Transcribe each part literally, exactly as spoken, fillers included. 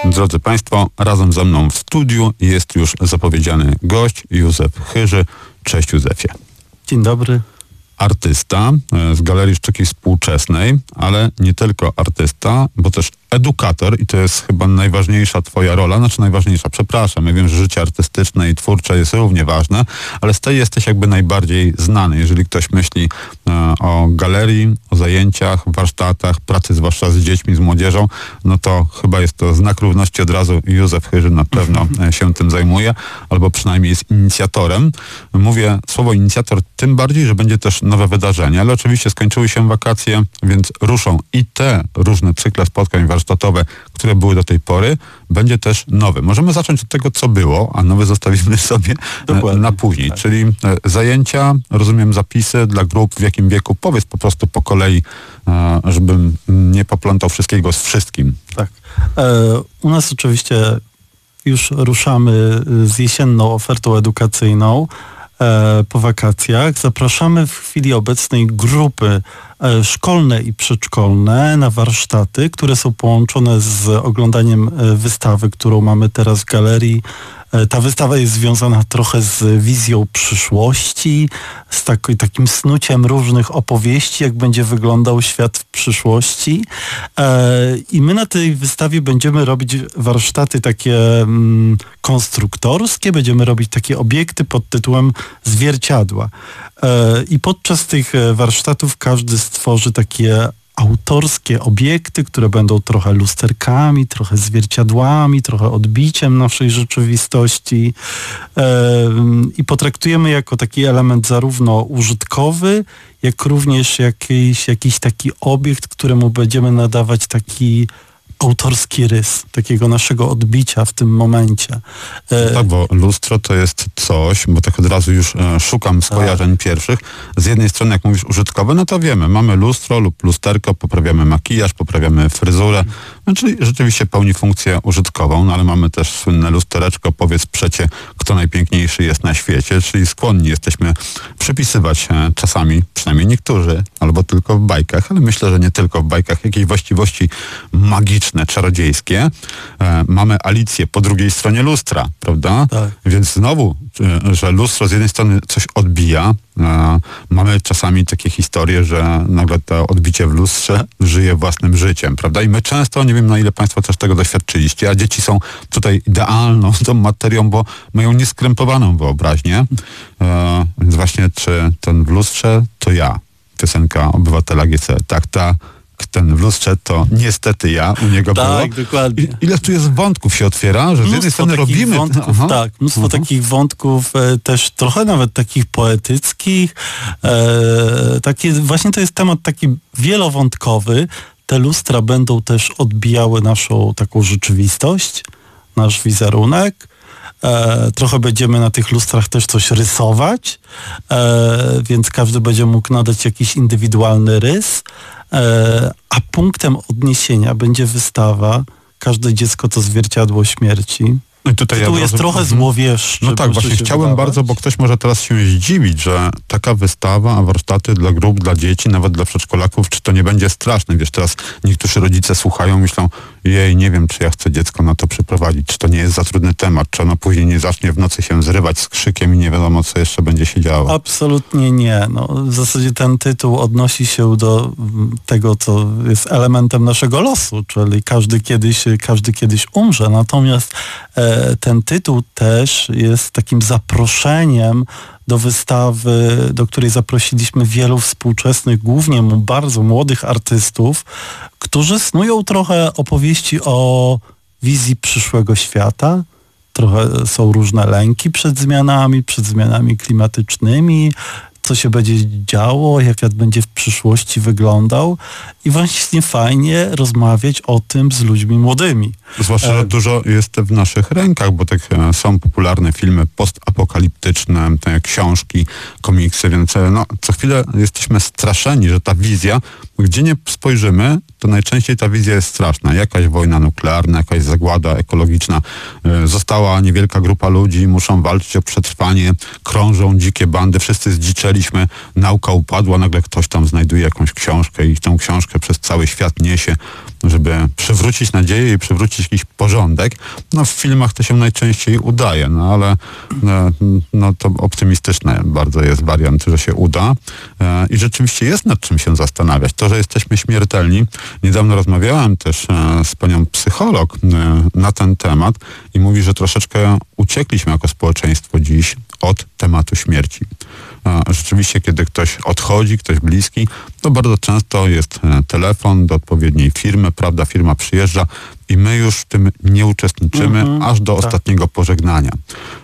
Drodzy Państwo, razem ze mną w studiu jest już zapowiedziany gość, Józef Chyży. Cześć, Józefie. Dzień dobry. Artysta z Galerii Sztuki Współczesnej, ale nie tylko artysta, bo też edukator i to jest chyba najważniejsza twoja rola, znaczy najważniejsza, przepraszam, ja wiem, że życie artystyczne i twórcze jest równie ważne, ale z tej jesteś jakby najbardziej znany. Jeżeli ktoś myśli e, o galerii, o zajęciach, warsztatach, pracy zwłaszcza z dziećmi, z młodzieżą, no to chyba jest to znak równości od razu. Józef Chyży na pewno e, się tym zajmuje, albo przynajmniej jest inicjatorem. Mówię słowo inicjator tym bardziej, że będzie też nowe wydarzenie, ale oczywiście skończyły się wakacje, więc ruszą i te różne cykle spotkań warsztatowe, które były do tej pory, będzie też nowy. Możemy zacząć od tego, co było, a nowe zostawimy sobie Dokładnie. na później. Tak. Czyli zajęcia, rozumiem, zapisy dla grup, w jakim wieku. Powiedz po prostu po kolei, żebym nie poplątał wszystkiego z wszystkim. Tak. E, u nas oczywiście już ruszamy z jesienną ofertą edukacyjną e, po wakacjach. Zapraszamy w chwili obecnej grupy szkolne i przedszkolne na warsztaty, które są połączone z oglądaniem wystawy, którą mamy teraz w galerii. Ta wystawa jest związana trochę z wizją przyszłości, z taki, takim snuciem różnych opowieści, jak będzie wyglądał świat w przyszłości. I my na tej wystawie będziemy robić warsztaty takie mm, konstruktorskie, będziemy robić takie obiekty pod tytułem zwierciadła. I podczas tych warsztatów każdy stworzy takie autorskie obiekty, które będą trochę lusterkami, trochę zwierciadłami, trochę odbiciem naszej rzeczywistości i potraktujemy jako taki element zarówno użytkowy, jak również jakiś, jakiś taki obiekt, któremu będziemy nadawać taki autorski rys, takiego naszego odbicia w tym momencie. No tak, bo lustro to jest coś, bo tak od razu już e, szukam skojarzeń tak. pierwszych. Z jednej strony, jak mówisz użytkowe, no to wiemy, mamy lustro lub lusterko, poprawiamy makijaż, poprawiamy fryzurę, no, czyli rzeczywiście pełni funkcję użytkową, no ale mamy też słynne lustereczko, powiedz przecie, kto najpiękniejszy jest na świecie, czyli skłonni jesteśmy przypisywać e, czasami, przynajmniej niektórzy, albo tylko w bajkach, ale myślę, że nie tylko w bajkach, jakieś właściwości magiczne, czarodziejskie. E, mamy Alicję po drugiej stronie lustra, prawda? Tak. Więc znowu, e, że lustro z jednej strony coś odbija. E, mamy czasami takie historie, że nagle to odbicie w lustrze żyje własnym życiem, prawda? I my często, nie wiem na ile Państwo też tego doświadczyliście, a dzieci są tutaj idealną tą materią, bo mają nieskrępowaną wyobraźnię. E, więc właśnie, czy ten w lustrze to ja? Piosenka obywatela G C. Tak, ta ten w lustrze to niestety ja, u niego tak, było. Tak, dokładnie. I, ile tu jest wątków się otwiera, że mnóstwo z jednej strony robimy... Wątków, Aha. Tak, mnóstwo Aha. takich wątków, e, też trochę nawet takich poetyckich. E, takie, właśnie to jest temat taki wielowątkowy. Te lustra będą też odbijały naszą taką rzeczywistość, nasz wizerunek. E, trochę będziemy na tych lustrach też coś rysować, e, więc każdy będzie mógł nadać jakiś indywidualny rys. A punktem odniesienia będzie wystawa Każde dziecko to zwierciadło śmierci. No i tutaj Tytuł ja jest bardzo, trochę złowieszczy. No tak, właśnie chciałem wydawać. bardzo, bo ktoś może teraz się zdziwić, że taka wystawa, a warsztaty dla grup, dla dzieci, nawet dla przedszkolaków, czy to nie będzie straszne. Wiesz, teraz niektórzy rodzice słuchają, myślą, jej, nie wiem, czy ja chcę dziecko na to przyprowadzić, czy to nie jest za trudny temat, czy ono później nie zacznie w nocy się zrywać z krzykiem i nie wiadomo, co jeszcze będzie się działo. Absolutnie nie. No, w zasadzie ten tytuł odnosi się do tego, co jest elementem naszego losu, czyli każdy kiedyś, każdy kiedyś umrze. Natomiast e, ten tytuł też jest takim zaproszeniem do wystawy, do której zaprosiliśmy wielu współczesnych, głównie bardzo młodych artystów, którzy snują trochę opowieści o wizji przyszłego świata. Trochę są różne lęki przed zmianami, przed zmianami klimatycznymi, co się będzie działo, jak świat będzie w przyszłości wyglądał i właśnie fajnie rozmawiać o tym z ludźmi młodymi. Zwłaszcza, że dużo jest w naszych rękach, bo tak są popularne filmy postapokaliptyczne, książki, komiksy, więc no, co chwilę jesteśmy straszeni, że ta wizja, gdzie nie spojrzymy, to najczęściej ta wizja jest straszna. Jakaś wojna nuklearna, jakaś zagłada ekologiczna. Została niewielka grupa ludzi, muszą walczyć o przetrwanie, krążą dzikie bandy, wszyscy zdziczeliśmy, nauka upadła, nagle ktoś tam znajduje jakąś książkę i tą książkę przez cały świat niesie, żeby przywrócić nadzieję i przywrócić przywrócić jakiś porządek. No w filmach to się najczęściej udaje, no ale no to optymistyczny bardzo jest wariant, że się uda. I rzeczywiście jest nad czym się zastanawiać. To, że jesteśmy śmiertelni. Niedawno rozmawiałem też z panią psycholog na ten temat i mówi, że troszeczkę uciekliśmy jako społeczeństwo dziś od tematu śmierci. Rzeczywiście, kiedy ktoś odchodzi, ktoś bliski, to bardzo często jest telefon do odpowiedniej firmy, prawda, firma przyjeżdża i my już w tym nie uczestniczymy mm-hmm, aż do tak. ostatniego pożegnania.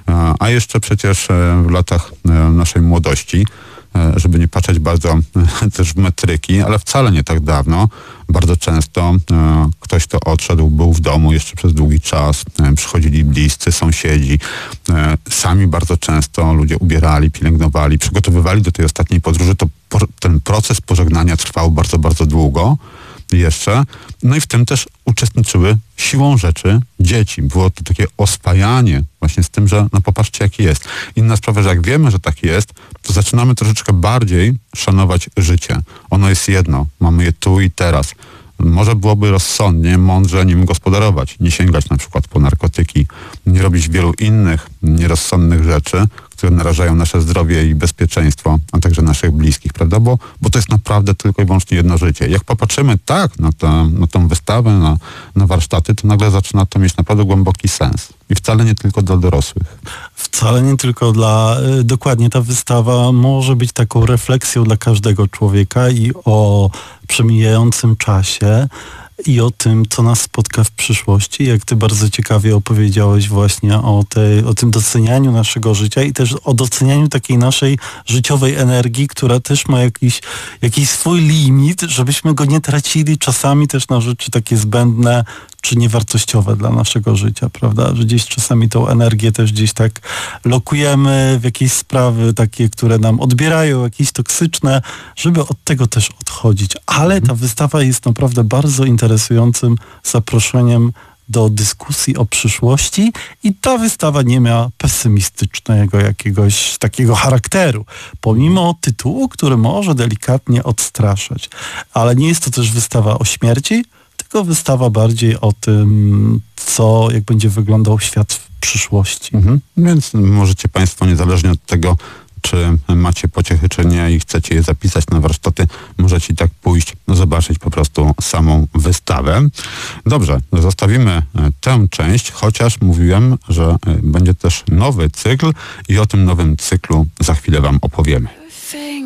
A jeszcze przecież w latach naszej młodości, żeby nie patrzeć bardzo też w metryki, ale wcale nie tak dawno, bardzo często e, ktoś, kto odszedł, był w domu jeszcze przez długi czas, e, przychodzili bliscy, sąsiedzi, e, sami bardzo często ludzie ubierali, pielęgnowali, przygotowywali do tej ostatniej podróży. To po, ten proces pożegnania trwał bardzo, bardzo długo jeszcze. No i w tym też uczestniczyły siłą rzeczy dzieci. Było to takie oswajanie właśnie z tym, że no popatrzcie jaki jest. Inna sprawa, że jak wiemy, że tak jest, to zaczynamy troszeczkę bardziej szanować życie. Ono jest jedno. Mamy je tu i teraz. Może byłoby rozsądnie, mądrze nim gospodarować. Nie sięgać na przykład po narkotyki, nie robić wielu innych nierozsądnych rzeczy, które narażają nasze zdrowie i bezpieczeństwo, a także naszych bliskich, prawda? Bo, bo to jest naprawdę tylko i wyłącznie jedno życie. Jak popatrzymy tak na, to, na tą wystawę, na, na warsztaty, to nagle zaczyna to mieć naprawdę głęboki sens. I wcale nie tylko dla dorosłych. Wcale nie tylko dla... Y, dokładnie ta wystawa może być taką refleksją dla każdego człowieka i o przemijającym czasie i o tym, co nas spotka w przyszłości. Jak ty bardzo ciekawie opowiedziałeś właśnie o, tej, o tym docenianiu naszego życia i też o docenianiu takiej naszej życiowej energii, która też ma jakiś, jakiś swój limit, żebyśmy go nie tracili czasami też na rzeczy takie zbędne czy niewartościowe dla naszego życia, prawda? Że gdzieś czasami tą energię też gdzieś tak lokujemy w jakieś sprawy takie, które nam odbierają, jakieś toksyczne, żeby od tego też odchodzić. Ale ta wystawa jest naprawdę bardzo interesującym zaproszeniem do dyskusji o przyszłości i ta wystawa nie miała pesymistycznego jakiegoś takiego charakteru, pomimo tytułu, który może delikatnie odstraszać. Ale nie jest to też wystawa o śmierci, tylko wystawa bardziej o tym, co, jak będzie wyglądał świat w przyszłości. Mhm. Więc możecie Państwo, niezależnie od tego, czy macie pociechy, czy nie i chcecie je zapisać na warsztaty, możecie tak pójść, no zobaczyć po prostu samą wystawę. Dobrze, zostawimy tę część, chociaż mówiłem, że będzie też nowy cykl i o tym nowym cyklu za chwilę Wam opowiemy.